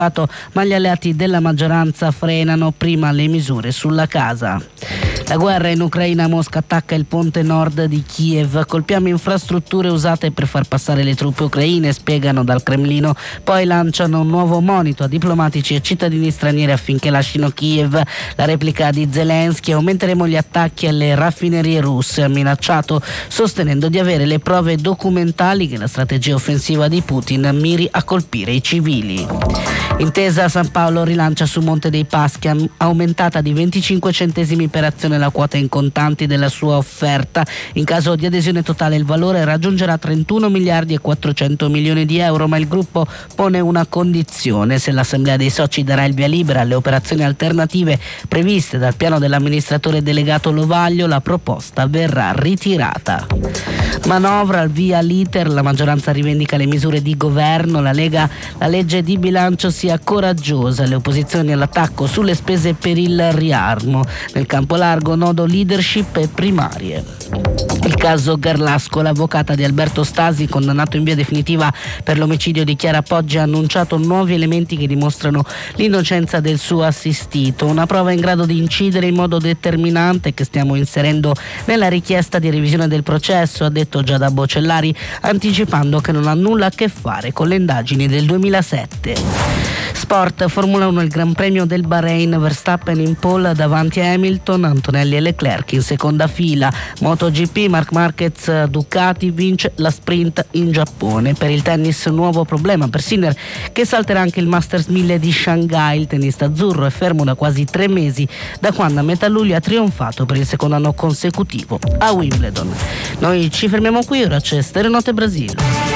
ma gli alleati della maggioranza frenano prima le misure sulla casa. La guerra in Ucraina, Mosca attacca il ponte nord di Kiev. Colpiamo infrastrutture usate per far passare le truppe ucraine, spiegano dal Cremlino. Poi lanciano un nuovo monito a diplomatici e cittadini stranieri affinché lasciino Kiev. La replica di Zelensky: aumenteremo gli attacchi alle raffinerie russe, ha minacciato, sostenendo di avere le prove documentali che la strategia offensiva di Putin miri a colpire i civili. Intesa San Paolo rilancia su Monte dei Paschi, aumentata di 25 centesimi per azione la quota in contanti della sua offerta. In caso di adesione totale il valore raggiungerà 31 miliardi e 400 milioni di euro, ma il gruppo pone una condizione: se l'assemblea dei soci darà il via libera alle operazioni alternative previste dal piano dell'amministratore delegato Lovaglio, la proposta verrà ritirata. Manovra, al via l'iter, la maggioranza rivendica le misure di governo, la Lega la legge di bilancio sia coraggiosa, le opposizioni all'attacco sulle spese per il riarmo. Nel campo largo nodo leadership e primarie. Il caso Garlasco, l'avvocata di Alberto Stasi, condannato in via definitiva per l'omicidio di Chiara Poggi, ha annunciato nuovi elementi che dimostrano l'innocenza del suo assistito, una prova in grado di incidere in modo determinante che stiamo inserendo nella richiesta di revisione del processo, ha detto Giada Bocellari, anticipando che non ha nulla a che fare con le indagini del 2007. Sport, Formula 1, il Gran Premio del Bahrain, Verstappen in pole davanti a Hamilton, Antonelli e Leclerc in seconda fila. MotoGP, Marc Marquez Ducati vince la sprint in Giappone. Per il tennis nuovo problema per Sinner, che salterà anche il Masters 1000 di Shanghai. Il tennista azzurro è fermo da quasi 3 mesi, da quando a metà luglio ha trionfato per il secondo anno consecutivo a Wimbledon. Noi ci fermiamo qui, ora c'è Stereonote Brasile.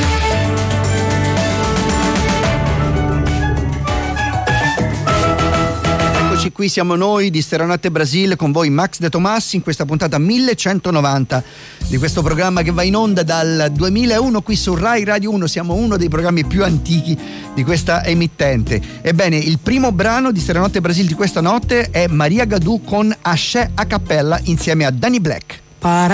Qui siamo noi di Stereonotte Brasile, con voi Max De Tomassi in questa puntata 1190 di questo programma che va in onda dal 2001 qui su Rai Radio 1. Siamo uno dei programmi più antichi di questa emittente. Ebbene, il primo brano di Stereonotte Brasile di questa notte è Maria Gadù con Axé a cappella insieme a Danny Black.